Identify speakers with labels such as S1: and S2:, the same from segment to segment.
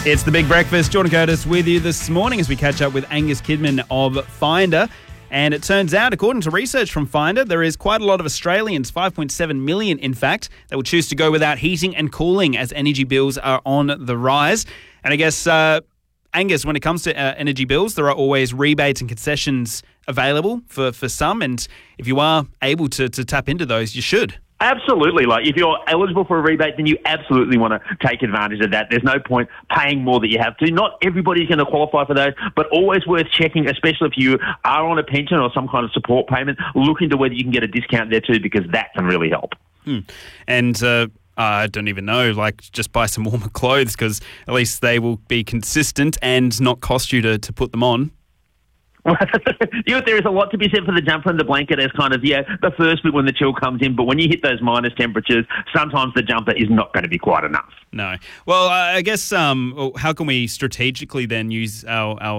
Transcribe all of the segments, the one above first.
S1: It's The Big Breakfast. Jordan Curtis with you this morning as we catch up with Angus Kidman of Finder. And it turns out, according to research from Finder, there is quite a lot of Australians, 5.7 million in fact, that will choose to go without heating and cooling as energy bills are on the rise. And I guess, Angus, when it comes to energy bills, there are always rebates and concessions available for some. And if you are able to tap into those, you should.
S2: Absolutely. Like, if you're eligible for a rebate, then you absolutely want to take advantage of that. There's no point paying more that you have to. Not everybody's going to qualify for those, but always worth checking, especially if you are on a pension or some kind of support payment. Look into whether you can get a discount there too, because that can really help.
S1: And I don't even know, like, just buy some warmer clothes, because at least they will be consistent and not cost you to put them on.
S2: There is a lot to be said for the jumper and the blanket as kind of, the first bit when the chill comes in, but when you hit those minus temperatures, sometimes the jumper is not going to be quite enough.
S1: No. Well, I guess how can we strategically then use our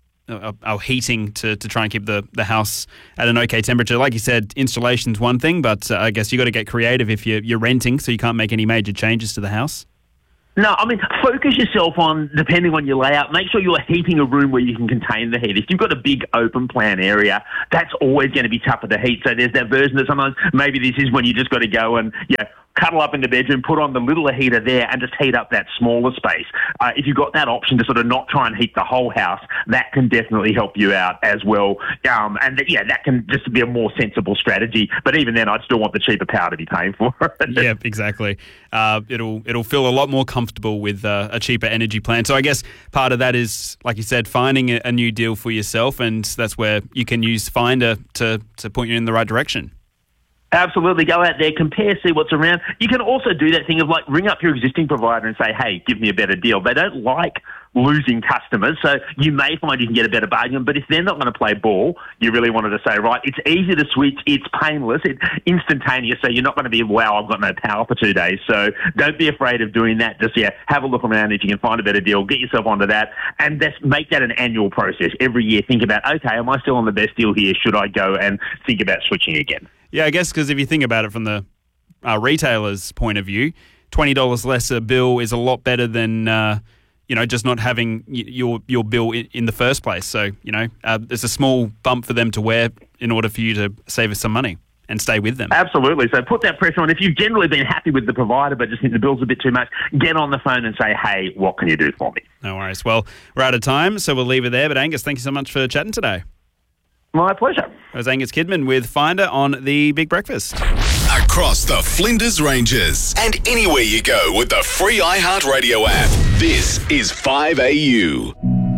S1: heating to try and keep the house at an okay temperature? Like you said, installation's one thing, but I guess you got to get creative if you're renting, so you can't make any major changes to the house.
S2: No, I mean, focus yourself on, depending on your layout, make sure you're heating a room where you can contain the heat. If you've got a big open plan area, that's always going to be tougher to heat. So there's that version that sometimes maybe this is when you just got to go and, cuddle up in the bedroom, put on the littler heater there and just heat up that smaller space. If you've got that option to sort of not try and heat the whole house, that can definitely help you out as well. That can just be a more sensible strategy. But even then, I'd still want the cheaper power to be paying for it.
S1: Yeah, exactly. It'll feel a lot more comfortable with a cheaper energy plan. So I guess part of that is, like you said, finding a new deal for yourself, and that's where you can use Finder to point you in the right direction.
S2: Absolutely. Go out there, compare, see what's around. You can also do that thing of ring up your existing provider and say, hey, give me a better deal. They don't like losing customers, so you may find you can get a better bargain, but if they're not going to play ball, you really wanted to say, right, it's easy to switch, it's painless, it's instantaneous, so you're not going to be, wow, I've got no power for 2 days. So don't be afraid of doing that. Just, have a look around. If you can find a better deal, get yourself onto that, and just make that an annual process. Every year, think about, okay, am I still on the best deal here? Should I go and think about switching again?
S1: Yeah, I guess because if you think about it from the retailer's point of view, $20 less a bill is a lot better than just not having your bill in the first place. So there's a small bump for them to wear in order for you to save us some money and stay with them.
S2: Absolutely. So put that pressure on. If you've generally been happy with the provider but just think the bill's a bit too much, get on the phone and say, hey, what can you do for me?
S1: No worries. Well, we're out of time, so we'll leave it there. But Angus, thank you so much for chatting today.
S2: My pleasure.
S1: That was Angus Kidman with Finder on The Big Breakfast.
S3: Across the Flinders Ranges and anywhere you go with the free iHeartRadio app. This is 5AU.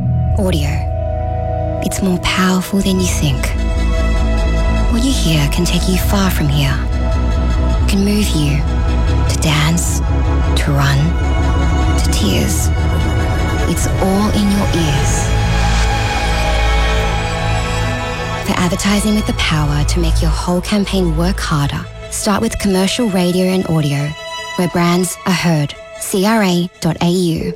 S4: Audio. It's more powerful than you think. What you hear can take you far from here. It can move you to dance, to run, to tears. It's all in your ears. For advertising with the power to make your whole campaign work harder, start with commercial radio and audio, where brands are heard. CRA.au.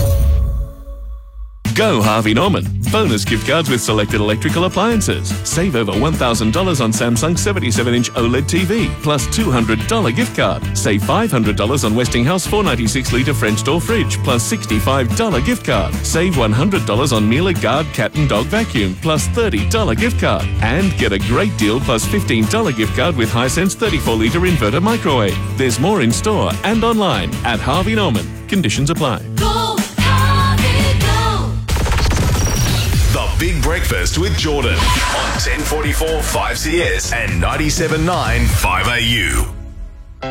S5: Go Harvey Norman. Bonus gift cards with selected electrical appliances. Save over $1,000 on Samsung 77-inch OLED TV, plus $200 gift card. Save $500 on Westinghouse 496-litre French door fridge, plus $65 gift card. Save $100 on Miele Guard cat and dog vacuum, plus $30 gift card. And get a great deal plus $15 gift card with Hisense 34-litre inverter microwave. There's more in store and online at Harvey Norman. Conditions apply.
S3: The Big Breakfast with Jordan on 1044 5CS and 97.9 5AU.